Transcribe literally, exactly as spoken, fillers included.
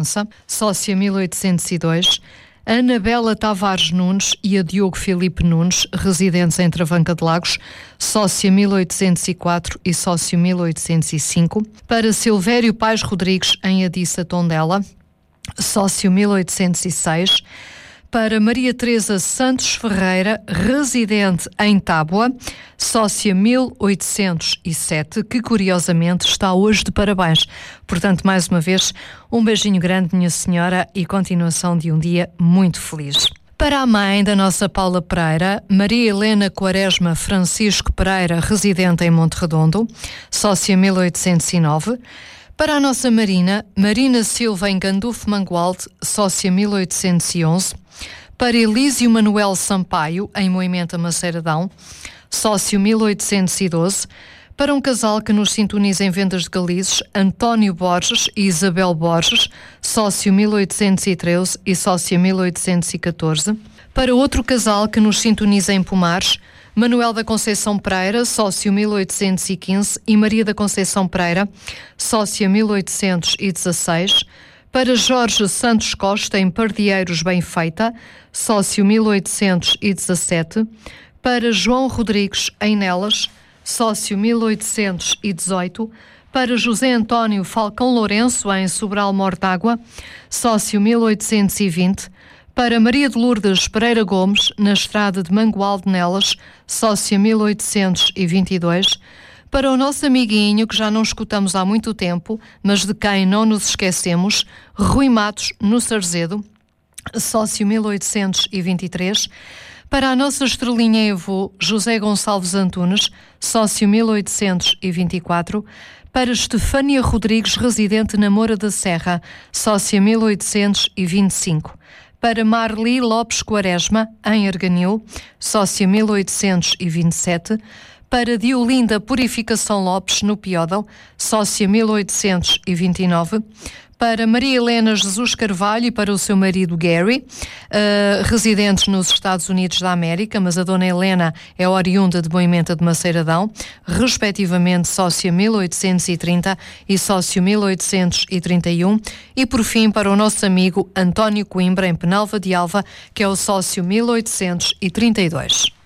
Bragança, sócia mil oitocentos e dois, Anabela Tavares Nunes e a Diogo Filipe Nunes, residentes em Travanca de Lagos, sócia mil oitocentos e quatro e sócio mil oitocentos e cinco. Para Silvério Paes Rodrigues, em Adissa Tondela, sócio mil oitocentos e seis. Para Maria Teresa Santos Ferreira, residente em Tábua, sócia mil oitocentos e sete, que curiosamente está hoje de parabéns. Portanto, mais uma vez, um beijinho grande, minha senhora, e continuação de um dia muito feliz. Para a mãe da nossa Paula Pereira, Maria Helena Quaresma Francisco Pereira, residente em Monte Redondo, sócia mil oitocentos e nove. Para a nossa Marina, Marina Silva em Gandufo Mangualde, sócia mil oitocentos e onze. Para Elísio Manuel Sampaio, em Moimenta Maceiradão, sócio mil oitocentos e doze. Para um casal que nos sintoniza em Vendas de Galizes, António Borges e Isabel Borges, sócio mil oitocentos e treze e sócia mil oitocentos e catorze. Para outro casal que nos sintoniza em Pomares, Manuel da Conceição Pereira, sócio mil oitocentos e quinze, e Maria da Conceição Pereira, sócia mil oitocentos e dezasseis. Para Jorge Santos Costa, em Pardieiros Benfeita, sócio mil oitocentos e dezassete. Para João Rodrigues, em Nelas, sócio mil oitocentos e dezoito. Para José António Falcão Lourenço, em Sobral Mortágua, sócio mil oitocentos e vinte. Para Maria de Lourdes Pereira Gomes, na Estrada de Mangualde Nelas, sócia mil oitocentos e vinte e dois. Para o nosso amiguinho, que já não escutamos há muito tempo, mas de quem não nos esquecemos, Rui Matos, no Sarzedo, sócio mil oitocentos e vinte e três. Para a nossa estrelinha em avô, José Gonçalves Antunes, sócio mil oitocentos e vinte e quatro. Para Estefânia Rodrigues, residente na Moura da Serra, sócia mil oitocentos e vinte e cinco. Para Marli Lopes Quaresma, em Arganil, sócia mil oitocentos e vinte e sete. Para Diolinda Purificação Lopes, no Piódão, sócia mil oitocentos e vinte e nove. Para Maria Helena Jesus Carvalho e para o seu marido Gary, uh, residentes nos Estados Unidos da América, mas a dona Helena é oriunda de Moimenta de Maceiradão, respectivamente sócia mil oitocentos e trinta e sócio mil oitocentos e trinta e um. E por fim para o nosso amigo António Coimbra, em Penalva de Alva, que é o sócio mil oitocentos e trinta e dois.